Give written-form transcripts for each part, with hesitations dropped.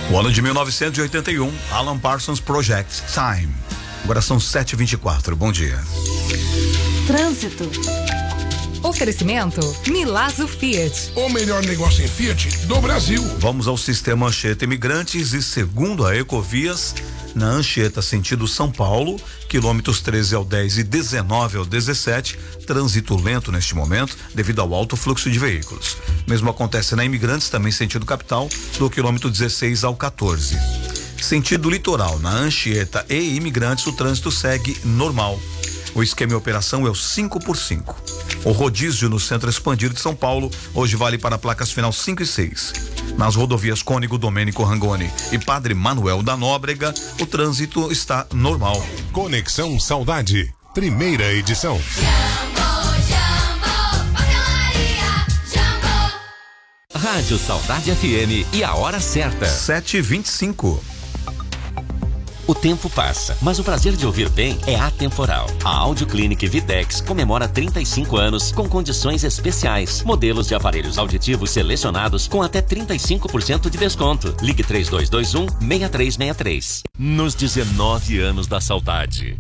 O ano de 1981, Alan Parsons Project, Time. Agora são 7h24, bom dia. Trânsito. Oferecimento Milazzo Fiat. O melhor negócio em Fiat do Brasil. Vamos ao sistema Anchieta Imigrantes e segundo a Ecovias, na Anchieta sentido São Paulo, quilômetros 13 ao 10 e 19 ao 17, trânsito lento neste momento devido ao alto fluxo de veículos. Mesmo acontece na Imigrantes, também sentido capital, do quilômetro 16 ao 14. Sentido litoral, na Anchieta e Imigrantes, o trânsito segue normal. O esquema e operação é o 5x5. O rodízio no centro expandido de São Paulo hoje vale para placas final 5 e 6. Nas rodovias Cônigo Domênico Rangoni e Padre Manuel da Nóbrega, o trânsito está normal. Conexão Saudade, primeira edição. Rádio Saudade FM e a hora certa. 7h25. O tempo passa, mas o prazer de ouvir bem é atemporal. A Audioclinic Videx comemora 35 anos com condições especiais. Modelos de aparelhos auditivos selecionados com até 35% de desconto. Ligue 3221-6363. Nos 19 anos da saudade.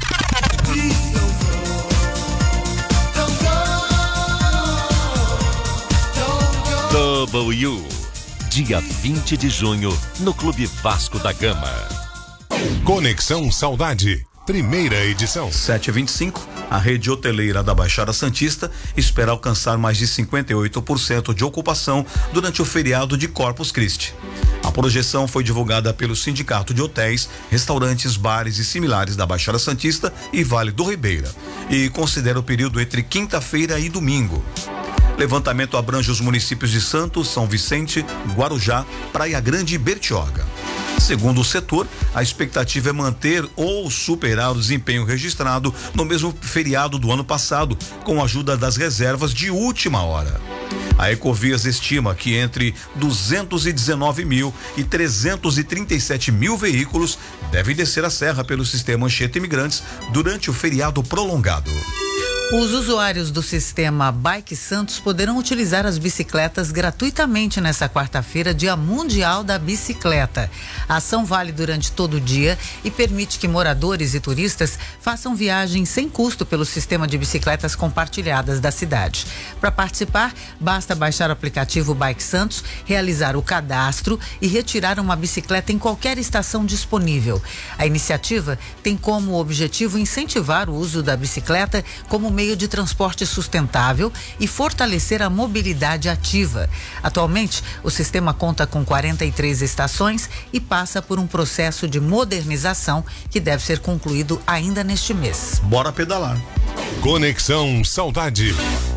W. Dia 20 de junho, no Clube Vasco da Gama. Conexão Saudade, primeira edição. 7h25, a rede hoteleira da Baixada Santista espera alcançar mais de 58% de ocupação durante o feriado de Corpus Christi. A projeção foi divulgada pelo Sindicato de Hotéis, Restaurantes, Bares e Similares da Baixada Santista e Vale do Ribeira e considera o período entre quinta-feira e domingo. Levantamento abrange os municípios de Santos, São Vicente, Guarujá, Praia Grande e Bertioga. Segundo o setor, a expectativa é manter ou superar o desempenho registrado no mesmo feriado do ano passado, com a ajuda das reservas de última hora. A Ecovias estima que entre 219 mil e 337 mil veículos devem descer a serra pelo sistema Anchieta Imigrantes durante o feriado prolongado. Os usuários do sistema Bike Santos poderão utilizar as bicicletas gratuitamente nesta quarta-feira, Dia Mundial da Bicicleta. A ação vale durante todo o dia e permite que moradores e turistas façam viagens sem custo pelo sistema de bicicletas compartilhadas da cidade. Para participar, basta baixar o aplicativo Bike Santos, realizar o cadastro e retirar uma bicicleta em qualquer estação disponível. A iniciativa tem como objetivo incentivar o uso da bicicleta como meio de transporte sustentável e fortalecer a mobilidade ativa. Atualmente, o sistema conta com 43 estações e passa por um processo de modernização que deve ser concluído ainda neste mês. Bora pedalar. Conexão Saudade.